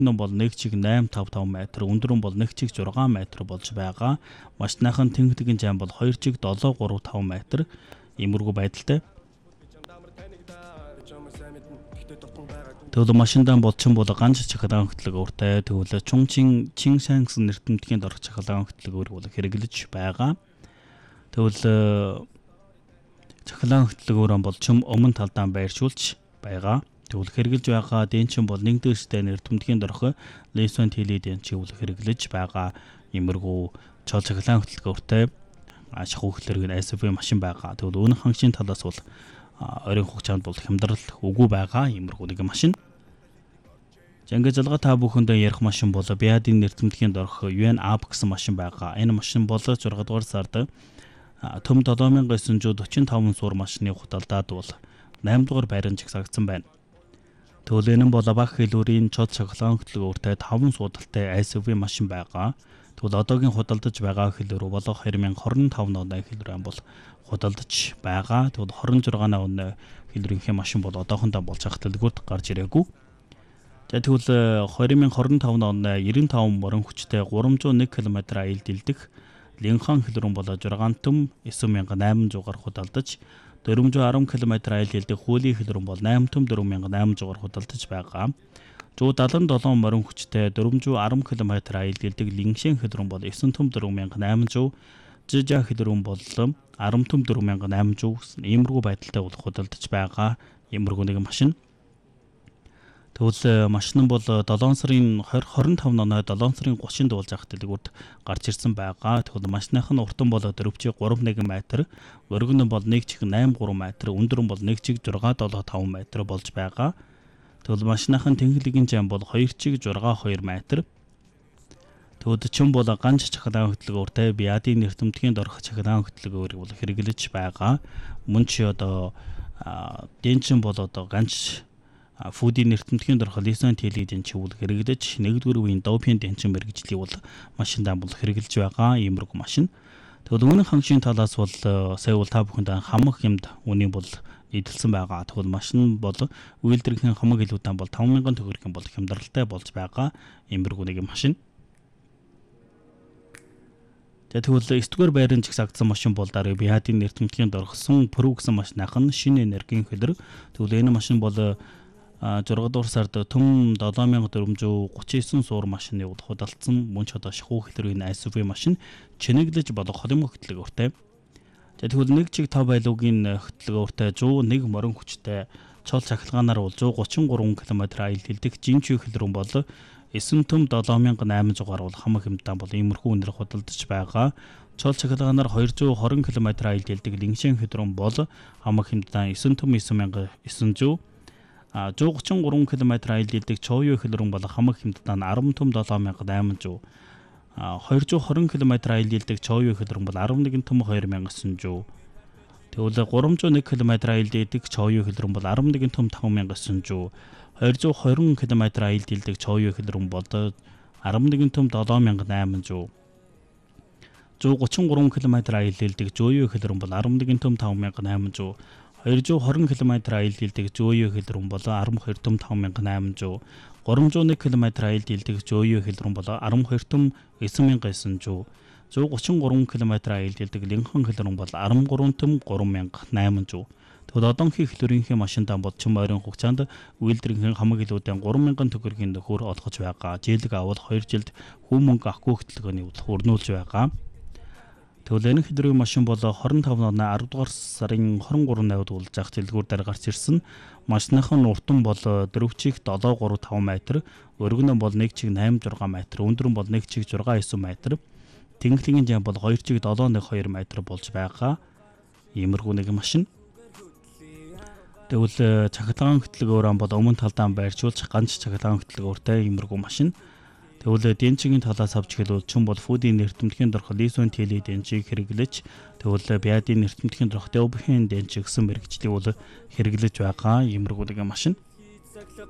өргөн бол 1.855 м, өндөр нь бол 1.6 м болж байгаа. Машиныхын тэнхлэгийн зам бол 2.735 м. Иймэрхүү байдалтай. Тэгвэл машиндаа болчин бол ганц чахалгаан хөтлөг өөртэй. Тэгвэл Чунчин Чинсан гэсэн нэртэмтгийн дорх чахалгаан хөтлөг өөр бол хэрэглэж байгаа. Тэгвэл чахалгаан хөтлөг өөрөө бол чим өмнө талдаа байршуулж байгаа. Тэгвэл хэрэглэж байгаа денчин бол нэг дээрстэй нэртэмтгийн дорх Lison Tele денчийг бол хэрэглэж байгаа. Иймэрхүү чол чахалгаан хөтлөг өөртэй шахуу хөтлөргийн SUV машин байгаа. Тэгвэл өнөх хангашийн талаас бол оройн хугацаанд бол хямдрал үгүй байгаа иймэрхүү нэг машин. Ингээд залгаа та бүхэндээ ярих машин бол Биадийн нэртэмтгийн дорх UN Up гэсэн машин байгаа. Энэ машин бол 6 дугаар сард төм 7945 суур машины худалдаад бол 8 дугаар байранд жагсаагдсан байна. Тэгвэл энэ бол баг хэлүүрийн чод чахалгаан хөтлөг өөртэй 5 суудалтай SUV машин байгаа. Тэгвэл одоогийн худалдаж байгаа хэлбэр бол 2025 оны хэлбэр бол худалдаж байгаа. Тэгвэл 26 оны хэлбэрийн машин бол одоохондоо болж байгаа дэлгүүрт гарч ирээгүй. Тэгвэл 2025 оны 95 морин хүчтэй 301 км аял дэлдэх Линхан хэлбэрэн бол 6 төм 9800-аар худалдаж 410 км аял дэлдэх Хуулийн хэлбэрэн бол 8 төм 4800-аар худалдаж байгаа. 177 морин хүчтэй 410 км аял дэлдэг Линшэн хэлбэрэн бол 9 төм 4800, Жижа хэлбэрэн бол 10 төм 4800 иймэрхүү байдалтай бол худалдаж байгаа иймэрхүү нэг машин. Тэгвэл машин бол 7 сарын 25 оны 7 сарын 30-нд болж байгаа дэлгүүрт гарч ирсэн байгаа. Тэгвэл машиныхын уртан бол 4.31 м, өргөн нь бол 1.83 м, өндөр нь бол 1.675 м болж байгаа. Тэгвэл машиныхын тэнхлэгийн зам бол 2.62 м. Тэгвэл чин бол ганц чахалгаан хөтлөг өөртэй Биадийн нэртэмтгийн дорх чахалгаан хөтлөг өөрийг бол хэрэглэж байгаа. Мөн чи одоо денчин бол одоо ганц Фүүдийн нэртэмтгийн дорх Lison Tele денчиг бол хэрэглэж 1-р үеийн Допин денчин мэргэжлийг бол машиндаа бол хэрэглэж байгаа иймэрхүү машин. Тэгвэл өмнөх хангашийн талаас бол сая бол та бүхэнд хамаг хэмд үнийг бол нийтэлсэн байгаа. Тэгвэл машин бол үйлдвэрийн хамаг илүүдэн бол 5000 төгрөгийн бол хямдралтай болж байгаа иймэрхүү нэг машин. Тэгвэл 9-р байранд жагсаагдсан машин бол дараа Биадийн нэртэмтгийн дорхсон Pro гэсэн машиных нь шинэ энергийн хэлбэр. Тэгвэл энэ машин бол 6 дугаар сард төм 7439 суур машины бол худалдсан мөн ч одоо шахуу хэлбэрийн SUV машин чинэглэж болох холим хөтлөг өөртэй. Тэгвэл 1.5 байлуугийн хөтлөг өөртэй 101 морин хүчтэй чол чахалгаанаар бол 133 км аял дэлдэх жинчүү хэлбэрэн бол 9 төм 7800-аар бол хамаг хэмтэн бол иймэрхүү үнээр худалдаж байгаа. Чол чахалгаанаар 220 км аял дэлдэх Линшэн хэлбэрэн бол хамаг хэмтэн 9 төм 9900, 133 км аял дэлдэх Чоё хэлбэрэн бол хамаг хэмтэн 10 төм 7800, 220 км аял дэлдэх Чоё хэлбэрэн бол 11 төм 2900. Тэгвэл 301 км аял дэлдэх Чоё хэлбэрэн бол 11 төм 5900, 220 км аял дэлдэх Чоё хэлбэрэн бол 11 төм 7800, 133 км аял дэлдэх Чоё хэлбэрэн бол 11 төм 5800, 220 км аял дэлдэх Чоё хэлбэрэн бол 12 төм 5800, 301 км аял дэлдэх Чоё хэлбэрэн бол 12 төм 9900, 133 км аял дэлдэх Линхан хэлбэрэн бол 13 төм 3800. Тэгвэл одоогийн хэлбэрийн машиндаа бодчин ойрын хугацаанд үйлдвэрийн хамаг илүүдэн 3000 төгрөгийн нөхөр олгож байгаа. Жилиг авал 2 жилд хүн мөнгө авахгүй хөтөлбөрийн өрнүүлж байгаа. Тэгвэл энэ хэлбэрийн машин бол 25 оны 10 дугаар сарын 23-нд болж зах дэлгүүр дээр гарч ирсэн. Машиныхын уртан бол 4.735 м, өргөн нь бол 1.86 м, өндөр нь бол 1.69 м. Тэнхлэгийн зам бол 2.712 м болж байгаа. Иймэрхүү нэг машин. Тэгвэл чахалгаан хөтлөг өөрөө бол өмнө талдаа байршуулж ганц чахалгаан хөтлөг өөртэй иймэрхүү машин. Тэгвэл денчигийн талаас авч хэлбэл чин бол Фүүдийн нэртэмтгийн дорх Lison Tele денчийг хэрэглэж тэгвэл Биадийн нэртэмтгийн дорх Допин денчиг гэсэн мэргэжлийг бол хэрэглэж байгаа иймэрхүү нэг машин.